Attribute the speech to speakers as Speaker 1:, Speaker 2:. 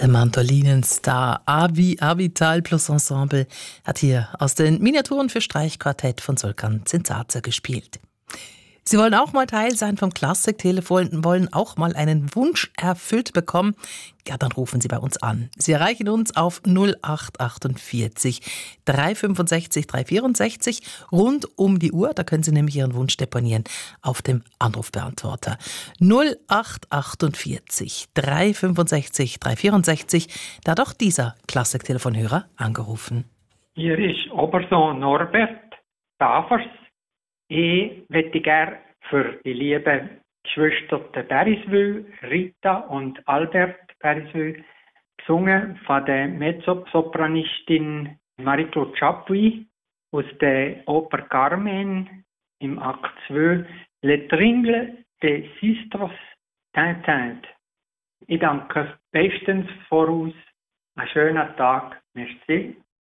Speaker 1: Der Mandolinenstar Avi Avital plus Ensemble hat hier aus den Miniaturen für Streichquartett von Solkan Zinsarze gespielt. Sie wollen auch mal Teil sein vom Klassiktelefon und wollen auch mal einen Wunsch erfüllt bekommen? Ja, dann rufen Sie bei uns an. Sie erreichen uns auf 0848 365 364 rund um die Uhr. Da können Sie nämlich Ihren Wunsch deponieren auf dem Anrufbeantworter. 0848 365 364. Da hat auch dieser Klassiktelefonhörer angerufen.
Speaker 2: Hier ist Obersohn Norbert Tafers. Ich möchte gerne für die lieben Geschwister Beriswil, Rita und Albert Beriswil, gesungen von der Mezzosopranistin Marie-Claude Chapuis aus der Oper Carmen im Akt 2, Le Tringle des Sisters Tintin. Ich danke bestens voraus. Einen schönen Tag. Merci.